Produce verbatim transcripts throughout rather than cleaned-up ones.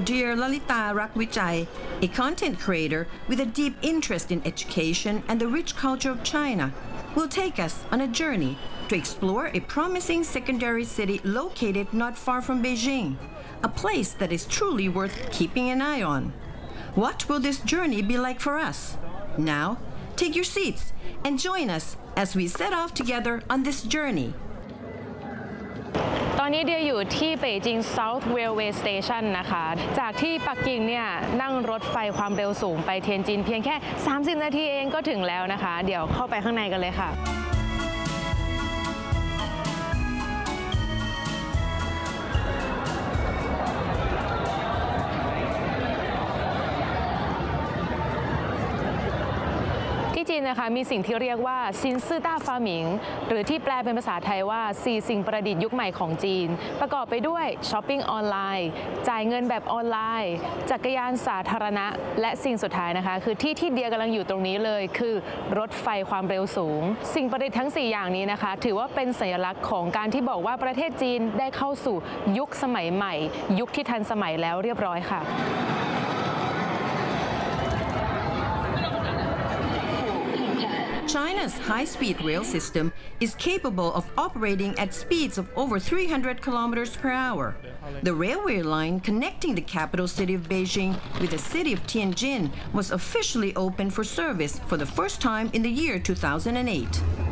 Dear Lalita Rakwichai, a content creator with a deep interest in education and the rich culture of China, will take us on a journey to explore a promising secondary city located not far from Beijing, a place that is truly worth keeping an eye on. What will this journey be like for us? Now, take your seats and join us as we set off together on this journey. ตอนนี้เดียอยู่ที่เป่ยจิง South Railway Station นะคะจากที่ปักกิ่งเนี่ยนั่งรถไฟความเร็วสูงไปเทียนจินเพียงแค่สามสิบนาทีเองก็ถึงแล้วนะคะเดี๋ยวเข้าไปข้างในกันเลยค่ะที่จีนนะคะมีสิ่งที่เรียกว่าซินซื่อต้าฟาหมิงหรือที่แปลเป็นภาษาไทยว่าสี่สิ่งประดิษฐ์ยุคใหม่ของจีนประกอบไปด้วยช้อปปิ้งออนไลน์จ่ายเงินแบบออนไลน์จักรยานสาธารณะและสิ่งสุดท้ายนะคะคือที่ที่เดียกำลังอยู่ตรงนี้เลยคือรถไฟความเร็วสูงสิ่งประดิษฐ์ทั้งสี่อย่างนี้นะคะถือว่าเป็นสัญลักษณ์ของการที่บอกว่าประเทศจีนได้เข้าสู่ยุคสมัยใหม่ยุคที่ทันสมัยแล้วเรียบร้อยค่ะ China's high-speed rail system is capable of operating at speeds of over three hundred kilometers per hour. The railway line connecting the capital city of Beijing with the city of Tianjin was officially opened for service for the first time in the year two thousand eight.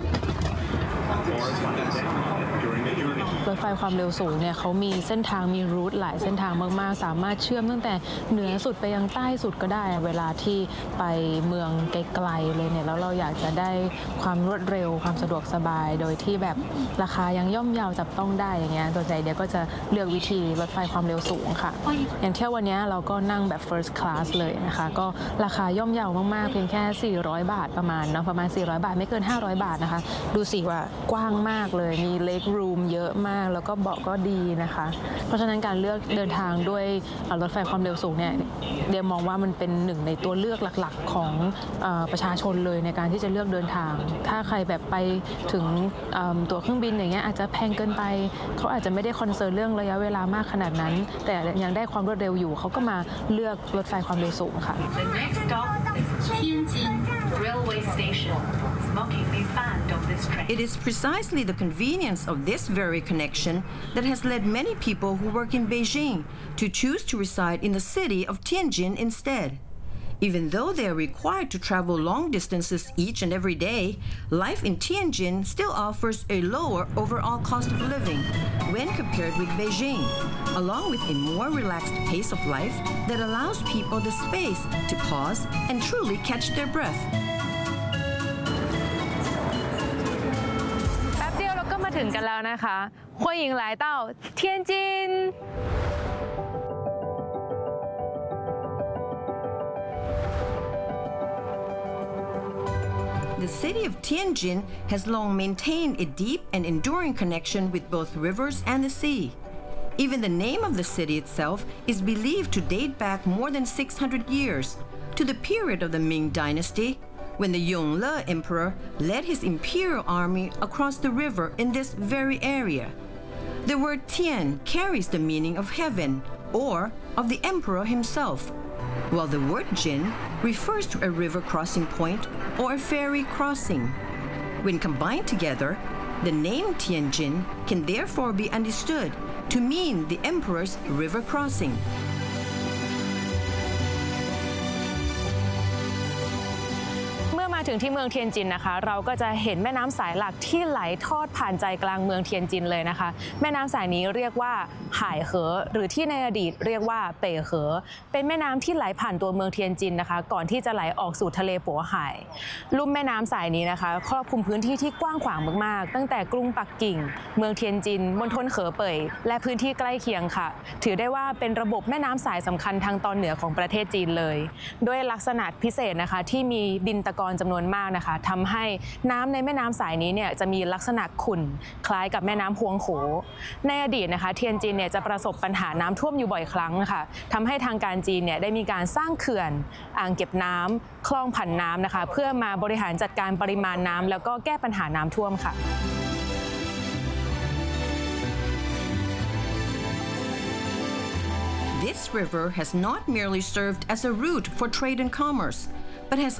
รถไฟความเร็วสูงเนี่ยเขามีเส้นทางมีรูทหลายเส้นทางมากๆสามารถเชื่อมตั้งแต่เหนือสุดไปยังใต้สุดก็ได้เวลาที่ไปเมืองไกลๆเลยเนี่ยแล้วเราอยากจะได้ความรวดเร็วความสะดวกสบายโดยที่แบบราคายังย่อมเยาจับต้องได้อย่างเงี้ยตัวใจเดียวก็จะเลือกวิธีรถไฟความเร็วสูงค่ะอย่างเที่ยววันนี้เราก็นั่งแบบ first class เลยนะคะก็ราคาย่อมเยามากๆเพียงแค่สี่ร้อยบาทประมาณเนาะประมาณสี่ร้อยบาทไม่เกินห้าร้อยบาทนะคะดูสิว่ากว้างมากเลยมี leg room เยอะมากแล้วก็เบาะก็ดีนะคะเพราะฉะนั้นการเลือกเดินทางด้วยรถไฟความเร็วสูงเนี่ยเดียมองว่ามันเป็นหนึ่งในตัวเลือกหลักๆของประชาชนเลยในการที่จะเลือกเดินทางถ้าใครแบบไปถึงตั๋วเครื่องบินอย่างเงี้ยอาจจะแพงเกินไปเขาอาจจะไม่ได้คอนเซิร์นเรื่องระยะเวลามากขนาดนั้นแต่ยังได้ความรวดเร็วอยู่เขาก็มาเลือกรถไฟความเร็วสูงค่ะ The next stop is Tianjin Railway Station. Smoking is banned on this train. It is precisely the convenience of this very connection that has led many people who work in Beijing to choose to reside in the city of Tianjin instead. Even though they are required to travel long distances each and every day, life in Tianjin still offers a lower overall cost of living when compared with Beijing, along with a more relaxed pace of life that allows people the space to pause and truly catch their breath. ถึงกันแล้วนะคะ欢迎来到天津 The city of Tianjin has long maintained a deep and enduring connection with both rivers and the sea. Even the name of the city itself is believed to date back more than six hundred years, to the period of the Ming Dynasty, when the Yongle Emperor led his imperial army across the river in this very area. The word Tian carries the meaning of heaven or of the emperor himself, while the word Jin refers to a river crossing point or a ferry crossing. When combined together, the name Tianjin can therefore be understood to mean the emperor's river crossing. ถึงที่เมืองเทียนจินนะคะเราก็จะเห็นแม่น้ำสายหลักที่ไหลทอดผ่านใจกลางเมืองเทียนจินเลยนะคะแม่น้ำสายนี้เรียกว่าห่ายเหอหรือที่ในอดีตเรียกว่าเป่ยเหอเป็นแม่น้ำที่ไหลผ่านตัวเมืองเทียนจินนะคะก่อนที่จะไหลออกสู่ทะเลปัวไห่ลุ่มแม่น้ำสายนี้นะคะครอบคลุมพื้นที่ที่กว้างขวางมากๆตั้งแต่กรุงปักกิ่งเมืองเทียนจินมณฑลเขอเป่ยและพื้นที่ใกล้เคียงค่ะถือได้ว่าเป็นระบบแม่น้ำสายสำคัญทางตอนเหนือของประเทศจีนเลยด้วยลักษณะพิเศษนะคะที่มีดินตะกอนจำนวนมากนะคะทำให้น้ำในแม่น้ำสายนี้เนี่ยจะมีลักษณะขุ่นคล้ายกับแม่น้ำฮวงโขในอดีตนะคะเทียนจินเนี่ยจะประสบปัญหาน้ำท่วมอยู่บ่อยครั้งค่ะทำให้ทางการจีนเนี่ยได้มีการสร้างเขื่อนอ่างเก็บน้ำคลองผันน้ำนะคะเพื่อมาบริหารจัดการปริมาณน้ำแล้วก็แก้ปัญหาน้ำท่วมค่ะ This this river has not merely served as a route for trade and commerce, but has